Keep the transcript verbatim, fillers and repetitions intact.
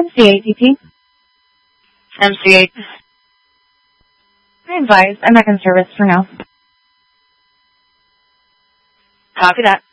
M C eight, D P. M C eight. I advise I'm back in service for now. Copy that.